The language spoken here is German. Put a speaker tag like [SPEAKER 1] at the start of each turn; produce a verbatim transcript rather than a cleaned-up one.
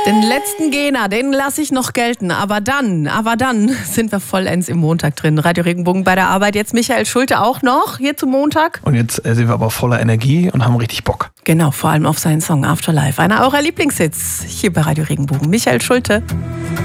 [SPEAKER 1] Den letzten Gena, den lasse ich noch gelten. Aber dann, aber dann sind wir vollends im Montag drin. Radio Regenbogen bei der Arbeit. Jetzt Michael Schulte auch noch, hier zum Montag.
[SPEAKER 2] Und jetzt äh, sind wir aber voller Energie und haben richtig Bock.
[SPEAKER 1] Genau, vor allem auf seinen Song Afterlife. Einer eurer Lieblingshits hier bei Radio Regenbogen. Michael Schulte.